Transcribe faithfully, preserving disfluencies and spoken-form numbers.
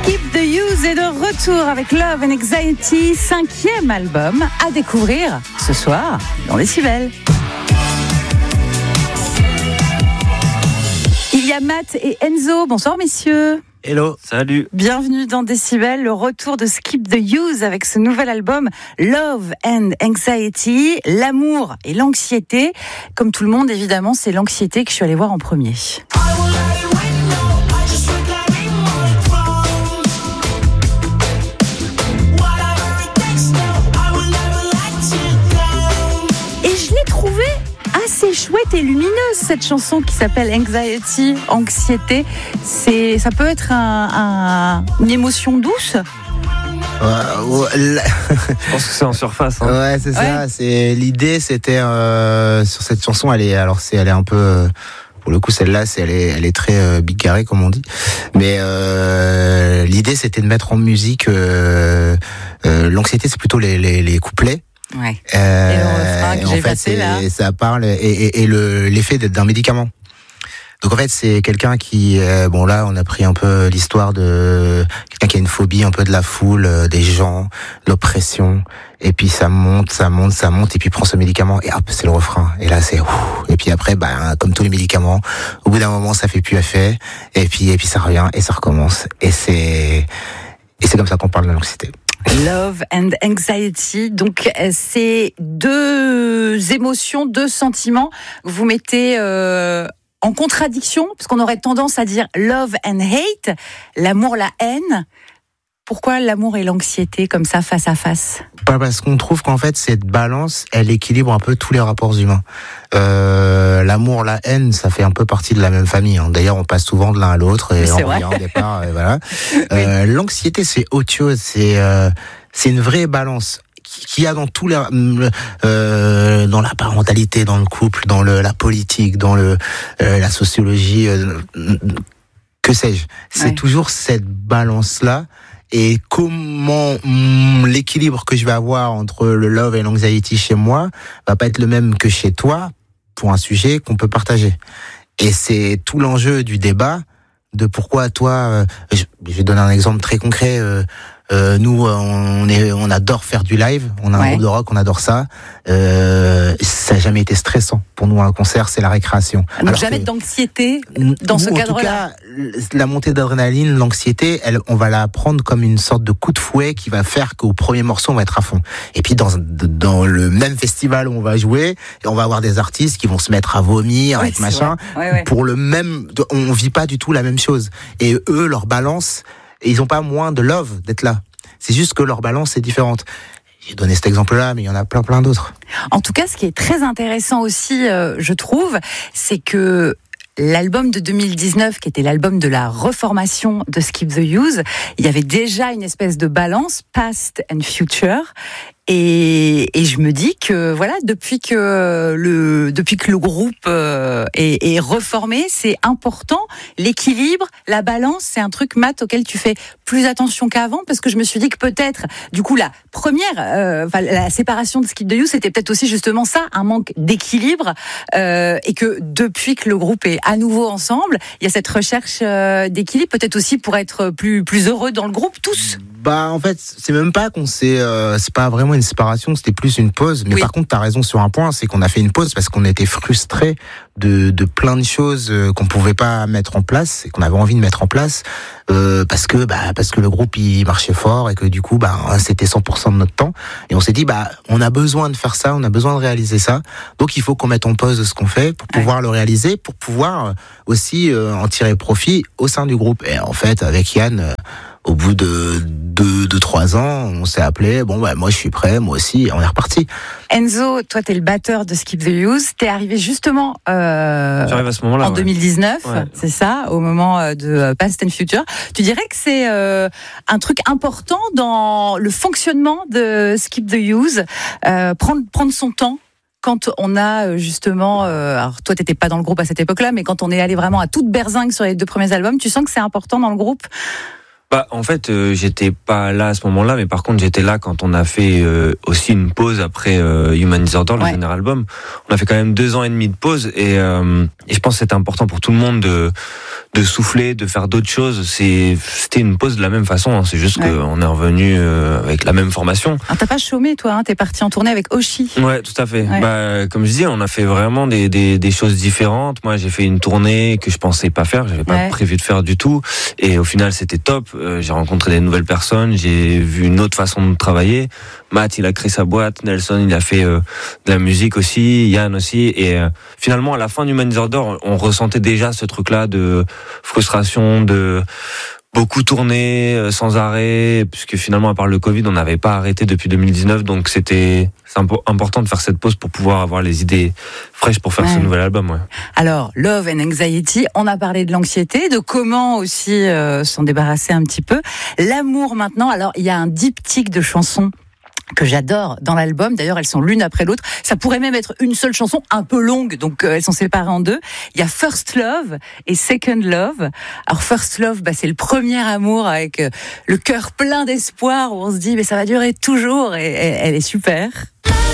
Skip the Use est de retour avec Love and Anxiety, cinquième album à découvrir ce soir dans Décibel. Il y a Matt et Enzo. Bonsoir messieurs. Hello, salut. Bienvenue dans Décibel, le retour de Skip the Use avec ce nouvel album Love and Anxiety, l'amour et l'anxiété. Comme tout le monde, évidemment, c'est l'anxiété que je suis allée voir en premier. Assez chouette et lumineuse cette chanson qui s'appelle Anxiety, anxiété. C'est, ça peut être un, un, une émotion douce. Euh, ouais, je pense que c'est en surface. Hein. Ouais, c'est ça. Ouais. C'est l'idée, c'était euh, sur cette chanson. Elle est, alors c'est, elle est un peu. Euh, pour le coup, celle-là, c'est, elle est, elle est très euh, bigarrée comme on dit. Mais euh, l'idée, c'était de mettre en musique. Euh, euh, l'anxiété, c'est plutôt les, les, les couplets. Ouais. Euh, et le refrain que j'ai en fait, passé là. Ça parle et, et, et le, l'effet d'être d'un médicament. Donc en fait, c'est quelqu'un qui, euh, bon là, on a pris un peu l'histoire de quelqu'un qui a une phobie un peu de la foule, euh, des gens, l'oppression, et puis ça monte, ça monte, ça monte, et puis il prend ce médicament et hop, c'est le refrain. Et là, c'est ouf. Et puis après, bah comme tous les médicaments, au bout d'un moment, ça fait plus effet, et puis et puis ça revient et ça recommence, et c'est et c'est comme ça qu'on parle de l'anxiété. Love and Anxiety, donc c'est deux émotions, deux sentiments que vous mettez euh, en contradiction, parce qu'on aurait tendance à dire love and hate, l'amour, la haine. Pourquoi l'amour et l'anxiété comme ça, face à face ? Pas parce qu'on trouve qu'en fait cette balance, elle équilibre un peu tous les rapports humains. Euh, l'amour, la haine, ça fait un peu partie de la même famille. Hein. D'ailleurs, on passe souvent de l'un à l'autre et c'est on vrai. revient au départ. Et voilà. Oui. Euh, l'anxiété, c'est autre chose. C'est euh, c'est une vraie balance qu'il y a dans tous les euh, dans la parentalité, dans le couple, dans le, la politique, dans le euh, la sociologie, euh, que sais-je. C'est Ouais. toujours cette balance là. Et comment mm, l'équilibre que je vais avoir entre le love et l'anxiety chez moi va pas être le même que chez toi pour un sujet qu'on peut partager. Et c'est tout l'enjeu du débat de pourquoi toi. Euh, je, je vais donner un exemple très concret. Euh, euh, nous, on est, on adore faire du live. On a un Ouais. groupe de rock, on adore ça. Euh, ça n'a jamais été stressant pour nous un concert, c'est la récréation. Donc Alors jamais que, d'anxiété dans nous, ce en cadre-là. tout cas, la montée d'adrénaline, l'anxiété, elle, on va la prendre comme une sorte de coup de fouet qui va faire qu'au premier morceau, on va être à fond. Et puis dans dans le même festival où on va jouer, on va avoir des artistes qui vont se mettre à vomir, Ouais, avec c'est machin. vrai. Ouais, ouais. Pour le même, on vit pas du tout la même chose. Et eux, leur balance, ils ont pas moins de love d'être là. C'est juste que leur balance est différente. J'ai donné cet exemple-là, mais il y en a plein, plein d'autres. En tout cas, ce qui est très intéressant aussi, euh, je trouve, c'est que l'album de deux mille dix-neuf, qui était l'album de la reformation de Skip the Use, il y avait déjà une espèce de balance, past and future. Et, et je me dis que voilà, depuis que le depuis que le groupe euh, est, est reformé, c'est important. L'équilibre, la balance, c'est un truc, Matt, auquel tu fais plus attention qu'avant, parce que je me suis dit que peut-être, du coup, la première, euh, enfin, la séparation de Skip the Use, c'était peut-être aussi justement ça, un manque d'équilibre, euh, et que depuis que le groupe est à nouveau ensemble, il y a cette recherche euh, d'équilibre, peut-être aussi pour être plus plus heureux dans le groupe tous. Bah en fait c'est même pas qu'on s'est euh, c'est pas vraiment une séparation, c'était plus une pause. Mais oui. Par contre t'as raison sur un point, c'est qu'on a fait une pause parce qu'on était frustrés de de plein de choses qu'on pouvait pas mettre en place et qu'on avait envie de mettre en place euh, parce que bah parce que le groupe il marchait fort et que du coup bah c'était cent pour cent de notre temps et on s'est dit bah on a besoin de faire ça, on a besoin de réaliser ça. Donc il faut qu'on mette en pause ce qu'on fait pour pouvoir ouais. le réaliser, pour pouvoir aussi euh, en tirer profit au sein du groupe. Et en fait avec Yann euh, au bout de deux, deux, trois ans, on s'est appelé. Bon, bah, moi, je suis prêt, moi aussi, on est reparti. Enzo, toi, t'es le batteur de Skip the Use. T'es arrivé justement euh, J'arrive à ce moment-là, en ouais. deux mille dix-neuf, ouais. c'est ça, au moment de Past and Future. Tu dirais que c'est euh, un truc important dans le fonctionnement de Skip the Use, euh, prendre, prendre son temps. Quand on a justement, euh, alors toi t'étais pas dans le groupe à cette époque-là, mais quand on est allé vraiment à toute berzingue sur les deux premiers albums, tu sens que c'est important dans le groupe ? Bah, en fait, euh, j'étais pas là à ce moment-là, mais par contre, j'étais là quand on a fait euh, aussi une pause après euh, Human Disorder, le ouais. dernier album. On a fait quand même deux ans et demi de pause, et, euh, et je pense que c'était important pour tout le monde de de souffler, de faire d'autres choses. C'est, c'était une pause de la même façon. Hein. C'est juste ouais. qu'on est revenu euh, avec la même formation. Ah, t'as pas chômé, toi, hein. T'es parti en tournée avec Oshi. Ouais, tout à fait. Ouais. Bah, comme je dis, on a fait vraiment des, des, des choses différentes. Moi, j'ai fait une tournée que je pensais pas faire. J'avais pas ouais. prévu de faire du tout. Et au final, c'était top. Euh, j'ai rencontré des nouvelles personnes. J'ai vu une autre façon de travailler. Matt, il a créé sa boîte. Nelson, il a fait euh, de la musique aussi. Yann aussi. Et euh, finalement, à la fin d'Human Disorder, on ressentait déjà ce truc-là de frustration, de beaucoup tourner euh, sans arrêt, puisque finalement, à part le Covid, on n'avait pas arrêté depuis deux mille dix-neuf. Donc, c'était c'est impo- important de faire cette pause pour pouvoir avoir les idées fraîches pour faire ouais. ce nouvel album. Ouais. Alors, Love and Anxiety, on a parlé de l'anxiété, de comment aussi euh, s'en débarrasser un petit peu. L'amour maintenant, alors il y a un diptyque de chansons que j'adore dans l'album. D'ailleurs, elles sont l'une après l'autre. Ça pourrait même être une seule chanson, un peu longue, donc euh, elles sont séparées en deux. Il y a First Love et Second Love. Alors First Love, bah, c'est le premier amour avec euh, le cœur plein d'espoir, où on se dit mais ça va durer toujours, et, et elle est super.